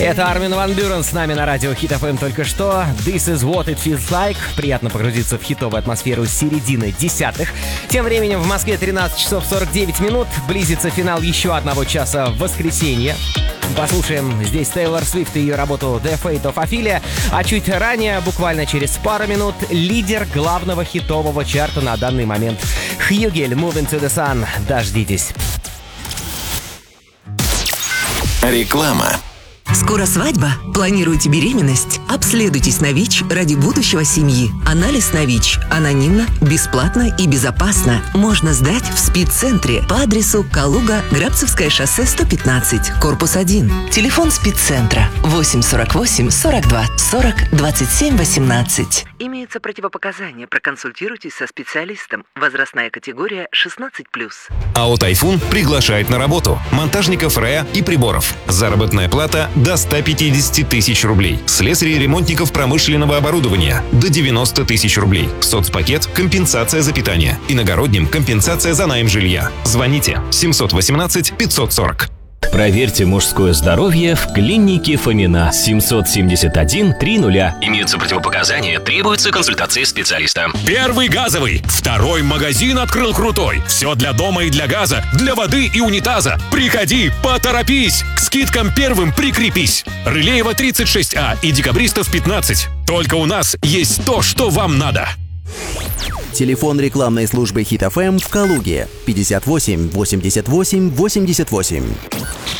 Это Армин ван Бюрен с нами на радио Hit FM только что. This is what it feels like. Приятно погрузиться в хитовую атмосферу середины десятых. Тем временем в Москве 13 часов 49 минут. Близится финал еще одного часа в воскресенье. Послушаем здесь Тейлор Свифт и ее работу The Fate of Ophelia. А чуть ранее, буквально через пару минут, лидер главного хитового чарта на данный момент Хьюгель, Moving to the Sun. Дождитесь. Реклама. Скоро свадьба? Планируете беременность? Обследуйтесь на ВИЧ ради будущего семьи. Анализ на ВИЧ анонимно, бесплатно и безопасно. Можно сдать в СПИД-центре по адресу Калуга, Грабцевское шоссе 115, корпус 1. Телефон СПИД-центра 848 42 40 27 18. Имеются противопоказания. Проконсультируйтесь со специалистом. Возрастная категория 16+. АО «Тайфун» приглашает на работу монтажников РЭА и приборов. Заработная плата до 150 тысяч рублей. Слесарей и ремонтников промышленного оборудования до 90 тысяч рублей. Соцпакет – компенсация за питание. Иногородним – компенсация за найм жилья. Звоните 718 540. Проверьте мужское здоровье в клинике Фомина. 771 30. Имеются противопоказания, требуется консультация специалиста. Первый газовый. Второй магазин открыл крутой. Все для дома и для газа, для воды и унитаза. Приходи, поторопись. К скидкам первым прикрепись. Рылеева 36А и Декабристов 15. Только у нас есть то, что вам надо. Телефон рекламной службы Hit FM в Калуге 58 88 88.